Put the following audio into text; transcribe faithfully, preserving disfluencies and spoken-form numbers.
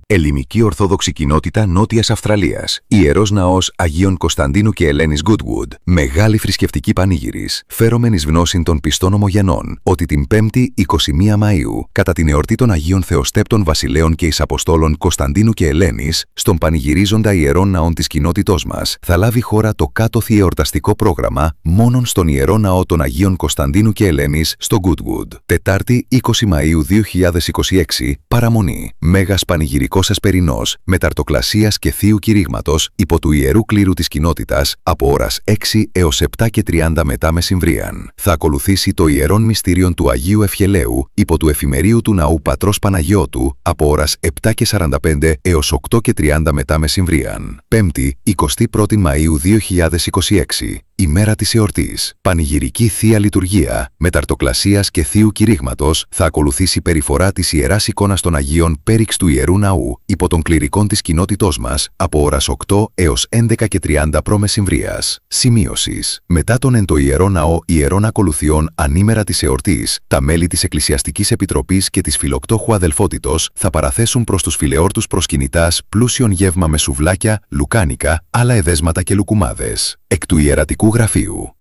Ελληνική Ορθόδοξη Κοινότητα Νότιας Αυστραλίας. Ιερός Ναός Αγίων Κωνσταντίνου και Ελένης Goodwood. Μεγάλη θρησκευτική πανήγυρης. Φέρομεν γνώσιν των πιστών ομογενών ότι την Πέμπτη εικοστή πρώτη Μαΐου, κατά την εορτή των Αγίων Θεοστέπτων Βασιλέων και Εισαποστόλων Κωνσταντίνου και Ελένης, στον πανηγυρίζοντα Ιερών Ναών της κοινότητός μας, θα λάβει χώρα το κάτωθι εορταστικό πρόγραμμα μόνον στον Ιερό Ναό των Αγίων Κωνσταντίνου και Ελένης στο Goodwood. Τετάρτη εικοστή Μαΐου δύο χιλιάδες είκοσι έξι, παραμονή. Μέγας πανηγυρικός ασπερινός, μεταρτοκλασίας και θείου κηρύγματος υπό του Ιερού Κλήρου της κοινότητας από ώρας έξι έως επτά και τριάντα μετά μεσημβρίαν. Θα ακολουθήσει το Ιερόν Μυστήριον του Αγίου Ευχελαίου υπό του Εφημερίου του Ναού Πατρός Παναγιώτου από ώρας επτά και σαράντα πέντε έως οκτώ και τριάντα μετά μεσημβρίαν. Πέμπτη εικοστή πρώτη Μαΐου δύο χιλιάδες είκοσι έξι. Ημέρα της εορτής. Πανηγυρική Θεία Λειτουργία, μεταρτοκλασίας και θείου κηρύγματος θα ακολουθήσει περιφορά της Ιεράς Εικόνας των Αγίων Πέριξ του Ιερού Ναού υπό των κληρικών της κοινότητός μας από ώρας οκτώ έως έντεκα και τριάντα π.Μ. Σημείωσης. Μετά τον εν το Ιερό Ναό Ιερών Ακολουθιών ανήμερα της εορτής, τα μέλη της Εκκλησιαστικής Επιτροπής και της Φιλοκτόχου Αδελφότητος θα παραθέσουν προς τους φιλεόρτους προσκυνητάς πλούσιον γεύμα με σουβλάκια, λουκάνικα, άλλα εδέσματα και λουκουμάδες. Εκ του Ιερατικού Γραφείου.